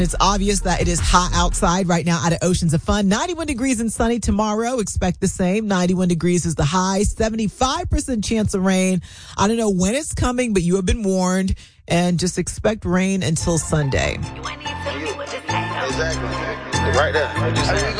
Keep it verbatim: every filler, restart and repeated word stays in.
It's obvious that it is hot outside right now out of Oceans of Fun. ninety-one degrees and sunny tomorrow. Expect the same. ninety-one degrees is the high. seventy-five percent chance of rain. I don't know when it's coming, but you have been warned. And just expect rain until Sunday. Exactly. Right there.